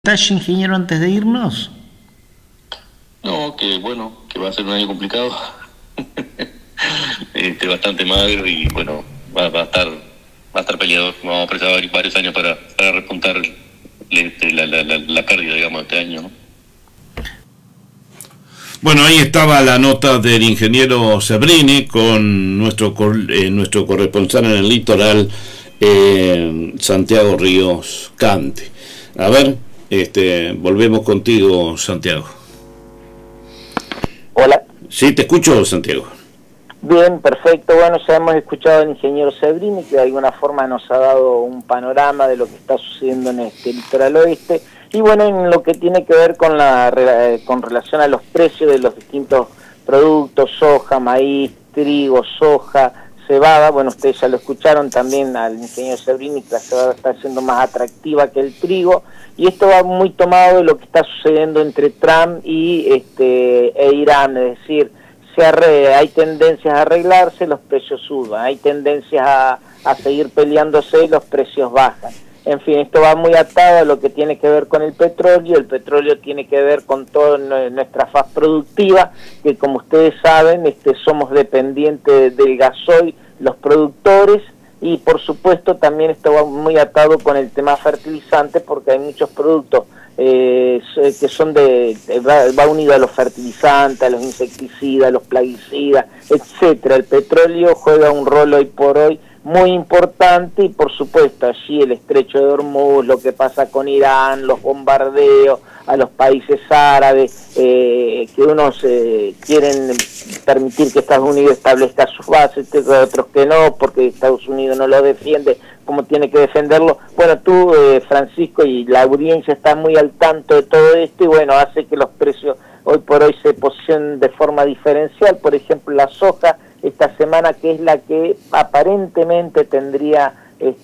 Detalle, ingeniero, antes de irnos. No, que bueno, que va a ser un año complicado, bastante magro y bueno, va a estar peleador. Vamos a precisar varios años para repuntar la pérdida, digamos, de este año, ¿no? Bueno, ahí estaba la nota del ingeniero Sebrini con nuestro corresponsal en el litoral, Santiago Ríos Canti. A ver, volvemos contigo, Santiago. Hola. Sí, te escucho, Santiago. Bien, perfecto. Bueno, ya hemos escuchado al ingeniero Sebrini, que de alguna forma nos ha dado un panorama de lo que está sucediendo en este litoral oeste. Y bueno, en lo que tiene que ver con con relación a los precios de los distintos productos, soja, maíz, trigo, soja, cebada. Bueno, ustedes ya lo escucharon también al ingeniero Sebrini, que la cebada está siendo más atractiva que el trigo. Y esto va muy tomado de lo que está sucediendo entre Trump y Irán, es decir, hay tendencias a arreglarse, los precios suban, hay tendencias a seguir peleándose y los precios bajan. En fin, esto va muy atado a lo que tiene que ver con el petróleo tiene que ver con toda nuestra faz productiva, que como ustedes saben, somos dependientes del gasoil, los productores, y por supuesto también esto va muy atado con el tema fertilizante, porque hay muchos productos que son va unido a los fertilizantes, a los insecticidas, a los plaguicidas, etcétera. El petróleo juega un rol hoy por hoy muy importante, y por supuesto allí el estrecho de Hormuz, lo que pasa con Irán, los bombardeos a los países árabes, que unos quieren permitir que Estados Unidos establezca sus bases, otros que no, porque Estados Unidos no lo defiende como tiene que defenderlo. Bueno, tú, Francisco, y la audiencia está muy al tanto de todo esto, y bueno, hace que los precios hoy por hoy se posicionen de forma diferencial. Por ejemplo, la soja esta semana, que es la que aparentemente tendría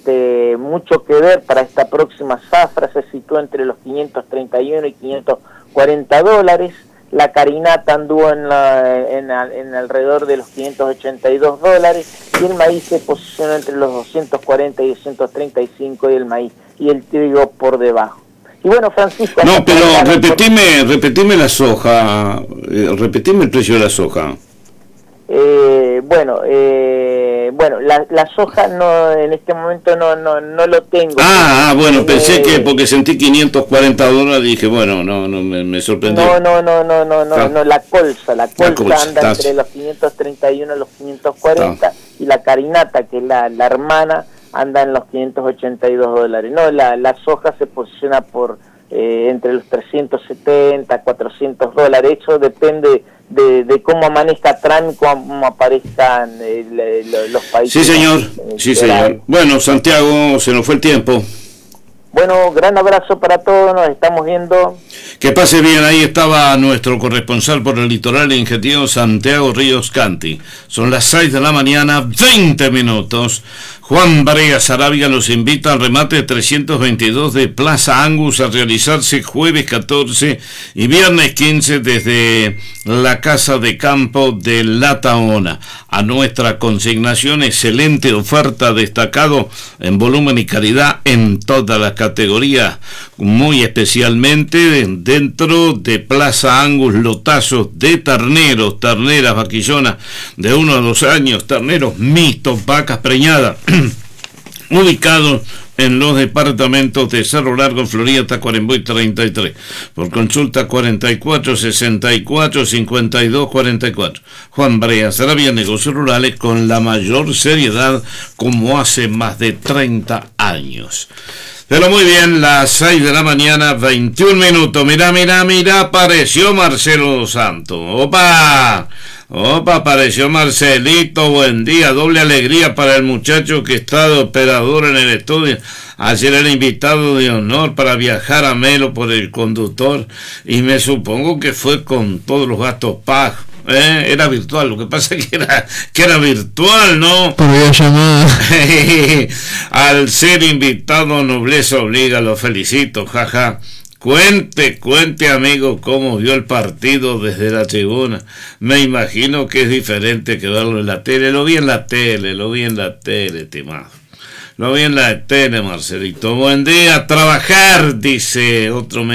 mucho que ver para esta próxima zafra, se situó entre los 531 y 540 dólares. La carinata anduvo en alrededor de los 582 dólares, y el maíz se posicionó entre los 240 y 235, y el maíz y el trigo por debajo. Y bueno, Francisco... No, pero repetime la soja, repetime el precio de la soja. Bueno, la soja no, en este momento no lo tengo. Bueno, pensé que porque sentí 540 dólares dije, bueno, no me sorprendió. No, la colza anda entre los 531 y los 540, y la carinata, que es la hermana, anda en los 582 dólares. No, la soja se posiciona por entre los 370, 400 dólares. Eso depende de cómo amanezca Trump, cómo aparezcan los países. Sí, señor. Bueno, Santiago, se nos fue el tiempo. Bueno, gran abrazo para todos, nos estamos viendo. Que pase bien, ahí estaba nuestro corresponsal por el litoral, el ingeniero Santiago Ríos Canti. Son las 6 de la mañana, 20 minutos. Juan Barea Sarabia nos invita al remate 322 de Plaza Angus a realizarse jueves 14 y viernes 15 desde la Casa de Campo de La Tahona. A nuestra consignación, excelente oferta, destacado en volumen y calidad en todas las categorías, muy especialmente dentro de Plaza Angus, lotazos de terneros, terneras vaquillonas de 1 a 2 años, terneros mixtos, vacas preñadas, ubicados en los departamentos de Cerro Largo, Florida, Tacuarembó y 33. Por consulta 44 64 52 44. Juan Brea Sarabia, negocios rurales con la mayor seriedad como hace más de 30 años. Pero muy bien, las 6 de la mañana, 21 minutos. Mira, apareció Marcelo Santos. ¡Opa! Apareció Marcelito, buen día, doble alegría para el muchacho que está de operador en el estudio. Ayer era invitado de honor para viajar a Melo por el conductor, y me supongo que fue con todos los gastos pagos. Era virtual, lo que pasa es que era virtual, ¿no? Por videollamada. Al ser invitado, nobleza obliga, lo felicito, jaja. Cuente, amigo, cómo vio el partido desde la tribuna. Me imagino que es diferente que verlo en la tele. Lo vi en la tele, estimado. Lo vi en la tele, Marcelito. Buen día, a trabajar, dice otro